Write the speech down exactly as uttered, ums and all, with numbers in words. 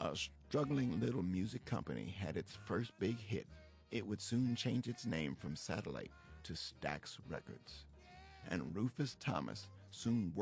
A struggling little music company had its first big hit. It would soon change its name from Satellite to Stax Records. And Rufus Thomas soon